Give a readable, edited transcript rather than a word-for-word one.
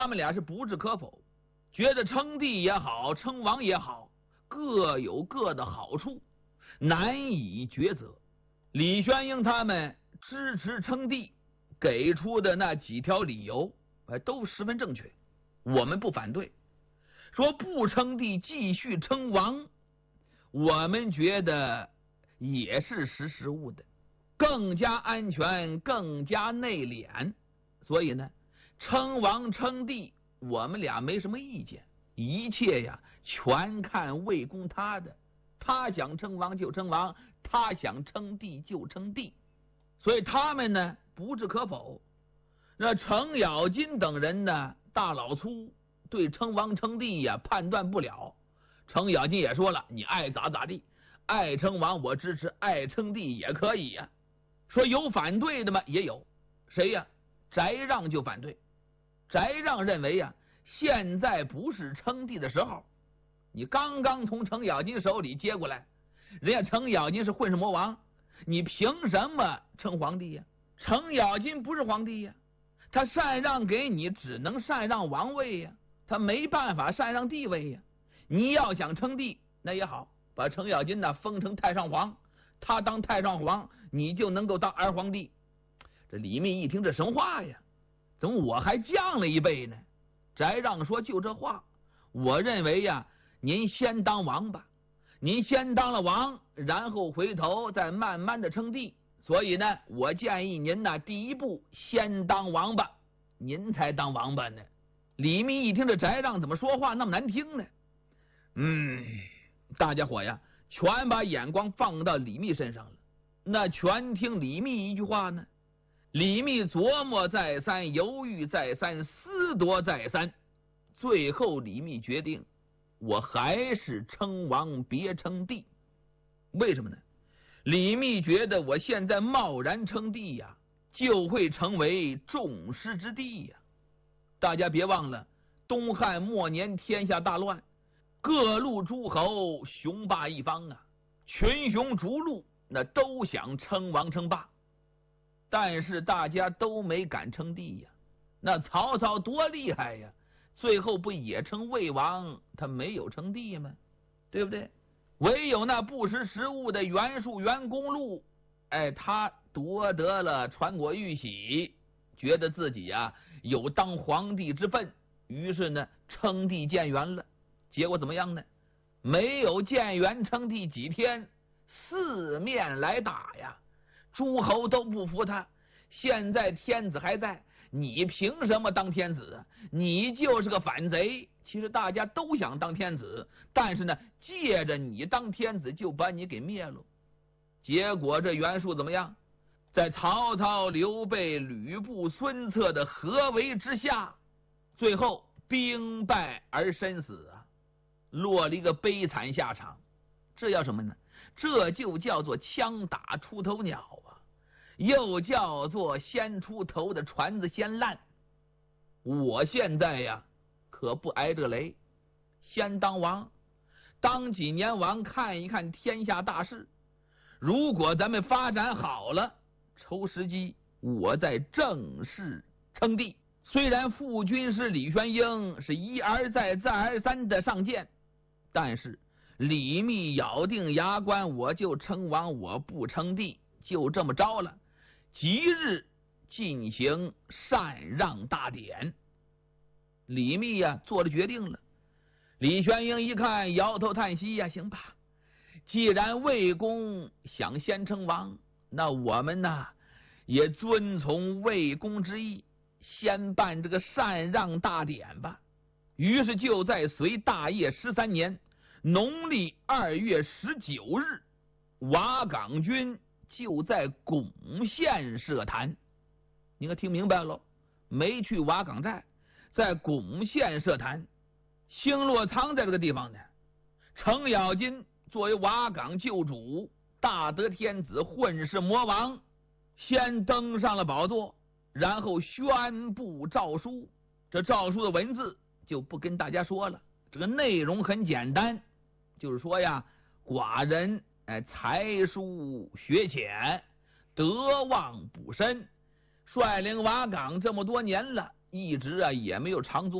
他们俩是不置可否，觉得称帝也好，称王也好，各有各的好处，难以抉择。李玄英他们支持称帝，给出的那几条理由都十分正确，我们不反对。说不称帝继续称王，我们觉得也是识物的，更加安全，更加内敛。所以呢，称王称帝我们俩没什么意见，一切呀全看魏公他的，他想称王就称王，他想称帝就称帝，所以他们呢不置可否。那程咬金等人呢，大老粗对称王称帝呀判断不了。程咬金也说了，你爱咋咋地，爱称王我支持，爱称帝也可以呀。说有反对的吗？也有。谁呀？翟让就反对。翟让认为呀，现在不是称帝的时候，你刚刚从程咬金手里接过来，人家程咬金是混世魔王，你凭什么称皇帝呀？程咬金不是皇帝呀，他禅让给你只能禅让王位呀，他没办法禅让帝位呀。你要想称帝那也好，把程咬金呢封成太上皇，他当太上皇，你就能够当二皇帝。这李密一听，这什么话呀？怎么我还降了一辈呢？翟让说，就这话，我认为呀，您先当王吧，您先当了王，然后回头再慢慢的称帝。所以呢，我建议您呢，第一步先当王吧，您才当王八呢。李密一听，这翟让怎么说话那么难听呢？大家伙呀，全把眼光放到李密身上了，那全听李密一句话呢。李密琢磨再三，犹豫再三，思夺再三，最后李密决定，我还是称王别称帝。为什么呢？李密觉得我现在贸然称帝呀，就会成为众矢之的呀。大家别忘了，东汉末年天下大乱，各路诸侯雄霸一方啊，群雄逐鹿，那都想称王称霸，但是大家都没敢称帝呀。那曹操多厉害呀，最后不也称魏王，他没有称帝吗？对不对？唯有那不识时务的袁术袁公路，他夺得了传国玉玺，觉得自己呀有当皇帝之分，于是呢称帝建元了。结果怎么样呢？没有建元称帝几天，四面来打呀，诸侯都不服他。现在天子还在，你凭什么当天子啊？你就是个反贼。其实大家都想当天子，但是呢，借着你当天子就把你给灭了。结果这袁术怎么样？在曹操、刘备、吕布、孙策的合围之下，最后兵败而身死啊，落了一个悲惨下场。这叫什么呢？这就叫做枪打出头鸟啊，又叫做先出头的船子先烂。我现在呀可不挨这雷，先当王，当几年王，看一看天下大势。如果咱们发展好了，抽时机我再正式称帝。虽然副军师李玄英是一而再再而三的上谏，但是李密咬定牙关，我就称王，我不称帝，就这么着了。即日进行禅让大典。李密呀做了决定了。李玄英一看，摇头叹息呀，行吧，既然魏公想先称王，那我们呢也遵从魏公之意，先办这个禅让大典吧。于是就在隋大业13年农历2月19日，瓦岗军就在巩县设坛。你可听明白了？没去瓦岗寨，在巩县设坛。星落仓在这个地方呢。程咬金作为瓦岗旧主，大德天子，混世魔王，先登上了宝座，然后宣布诏书。这诏书的文字就不跟大家说了，这个内容很简单，就是说呀，寡人才疏学浅，德望不深，率领瓦岗这么多年了， 一直也没有长足